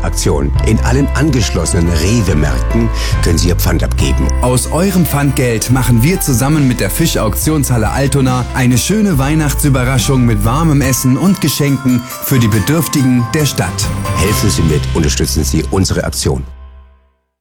Aktion. In allen angeschlossenen Rewe-Märkten können Sie Ihr Pfand abgeben. Aus eurem Pfandgeld machen wir zusammen mit der Fischauktionshalle Altona eine schöne Weihnachtsüberraschung mit warmem Essen und Geschenken für die Bedürftigen der Stadt. Helfen Sie mit, unterstützen Sie unsere Aktion.